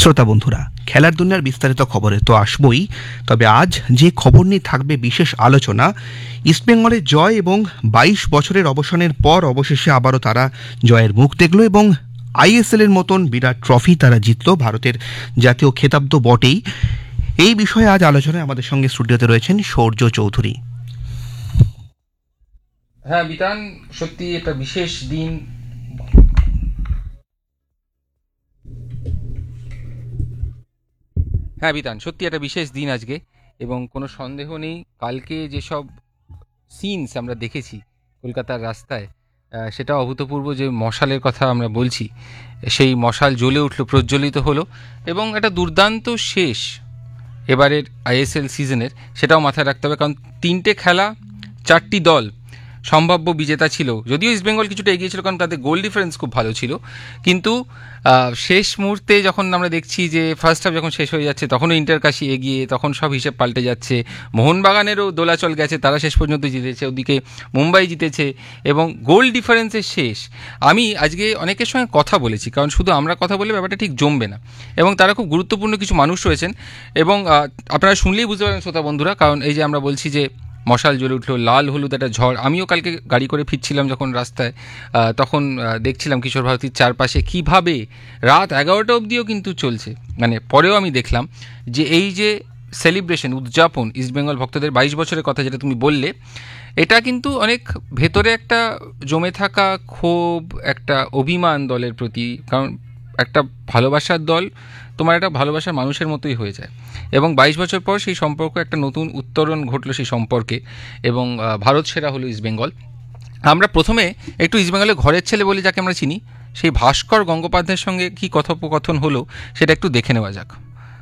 শ্রোতা বন্ধুরা, খেলার দুনিয়ার বিস্তারিত খবরে তো আসবই, তবে আজ যে খবর নিয়ে থাকবে বিশেষ আলোচনা, ইস্টবেঙ্গলের জয় এবং 22 বছরের অবসানের পর অবশেষে আবারও তারা জয়ের মুখ দেখল এবং আইএসএল এর মতন বিরাট ট্রফি তারা জিতল, ভারতের জাতীয় খেতাব তো বটেই। এই বিষয়ে আজ আলোচনায় আমাদের সঙ্গে স্টুডিওতে রয়েছেন সৌর্য চৌধুরী। হ্যাঁ বিতান, সত্যি একটা বিশেষ দিন। হ্যাঁ বিতান, সত্যি একটা বিশেষ দিন আজকে, এবং কোনো সন্দেহ নেই কালকে যেসব সিনস আমরা দেখেছি কলকাতার রাস্তায়, সেটা অভূতপূর্ব। যে মশালের কথা আমরা বলছি, সেই মশাল জ্বলে উঠলো, প্রজ্বলিত হলো, এবং একটা দুর্দান্ত শেষ এবারের আইএসএল সিজনের, সেটাও মাথায় রাখতে হবে। কারণ 3টে খেলা, 4টি দল সম্ভাব্য বিজেতা ছিল। যদিও ইস্টবেঙ্গল কিছুটা এগিয়ে ছিল, কারণ তাদের গোল ডিফারেন্স খুব ভালো ছিল, কিন্তু শেষ মুহূর্তে যখন আমরা দেখছি যে ফার্স্ট হাফ যখন শেষ হয়ে যাচ্ছে, তখনও ইন্টারকাশি এগিয়ে, তখন সব হিসেব পাল্টে যাচ্ছে। মোহনবাগানেরও দোলাচল গেছে, তারা শেষ পর্যন্ত জিতেছে, ওদিকে মুম্বাই জিতেছে, এবং গোল ডিফারেন্সের শেষ। আমি আজকে অনেকের সঙ্গে কথা বলেছি, কারণ শুধু আমরা কথা বলে ব্যাপারটা ঠিক জমবে না, এবং তারা খুব গুরুত্বপূর্ণ কিছু মানুষ রয়েছেন, এবং আপনারা শুনলেই বুঝতে পারবেন শ্রোতা বন্ধুরা। কারণ এই যে আমরা বলছি যে মশাল জ্বলে উঠলো, লাল হলুদ একটা ঝড়। আমিও কালকে গাড়ি করে ফিরছিলাম যখন রাস্তায়, তখন দেখছিলাম কিশোর ভারতীর চারপাশে কীভাবে রাত 11টা অবধিও কিন্তু চলছে। মানে পরেও আমি দেখলাম যে এই যে সেলিব্রেশন, উদযাপন ইস্টবেঙ্গল ভক্তদের 22 বছরের কথা যেটা তুমি বললে, এটা কিন্তু অনেক ভেতরে একটা জমে থাকা ক্ষোভ, একটা অভিমান দলের প্রতি। কারণ একটা ভালোবাসার দল তোমার একটা ভালোবাসার মানুষের মতোই হয়ে যায়, এবং 22 বছর পর সেই সম্পর্ক একটা নতুন উত্তরণ ঘটলো সেই সম্পর্কে, এবং ভারত সেরা হলো ইস্টবেঙ্গল। আমরা প্রথমে একটু ইস্টবেঙ্গলের ঘরের ছেলে বলে যাকে আমরা চিনি, সেই ভাস্কর গঙ্গোপাধ্যায়ের সঙ্গে কী কথোপকথন হলো সেটা একটু দেখে নেওয়া যাক।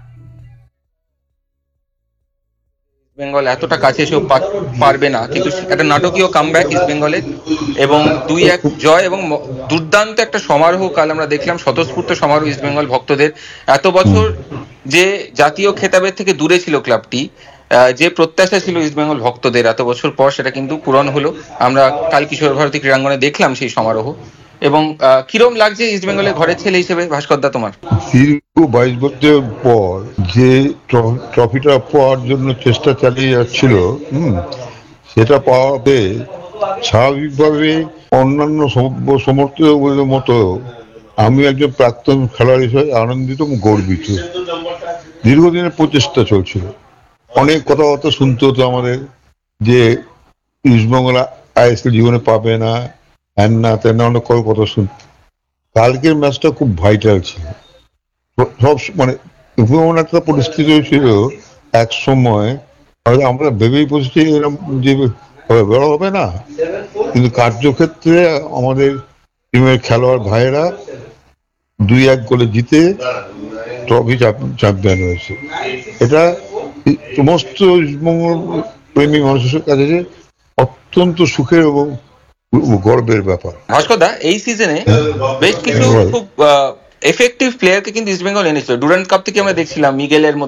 বেঙ্গল এতটা কাছে এসেও পারবে না, কিন্তু একটা নাটকীয় কামব্যাক ইস্ট বেঙ্গলের, এবং 2-1 জয়, এবং দুর্দান্ত একটা সমারোহ কাল আমরা দেখলাম, স্বতঃস্ফূর্ত সমারোহ ইস্ট বেঙ্গল ভক্তদের। এত বছর যে জাতীয় খেতাবের থেকে দূরে ছিল ক্লাবটি, যে প্রত্যাশা ছিল ইস্ট বেঙ্গল ভক্তদের এত বছর পর, সেটা কিন্তু পূরণ হলো। আমরা কাল কিশোর ভারতী ক্রীড়াঙ্গনে দেখলাম সেই সমারোহ। এবং কিরম লাগছে ইস্ট বেঙ্গলের ঘরের ছেলে হিসেবে ভাস্কর দা তোমার? দীর্ঘ 22 বছর পর যে ট্রফিটা পাওয়ার জন্য চেষ্টা চালিয়ে যাচ্ছিল, সেটা পাওয়াতে স্বাভাবিকভাবে অন্যান্য সমর্থকদের মতো আমি একজন প্রাক্তন খেলোয়াড় হিসেবে আনন্দিত এবং গর্বিত। দীর্ঘদিনের প্রচেষ্টা চলছিল, অনেক কথাবার্তা শুনতে হতো আমাদের যে ইস্টবেঙ্গল আইএসএল জীবনে পাবে না, হ্যান না তেন না, অনেক কথা শুনত। কালকের ম্যাচটা খুব ভাইটাল ছিল। সব মানে এমন একটা পরিস্থিতি হয়েছিল এক সময়, আমরা ভেবেই বসেছি এরকম যে বড় হবে না, কিন্তু কার্যক্ষেত্রে আমাদের টিমের খেলোয়াড় ভাইয়েরা 2-1 গোলে জিতে ট্রফি চ্যাম্পিয়ন হয়েছে। এটা সমস্ত প্রেমী মানুষের কাছে অত্যন্ত সুখের এবং গর্বের ব্যাপার। ভাস্কর দা, এই সিজনে বেশ কিছু খুব এফেক্টিভ প্লেয়ারকে কিন্তু ইস্ট বেঙ্গল এনেছিল। ডুরান্ড কাপ থেকে আমরা দেখছিলাম মিগেলের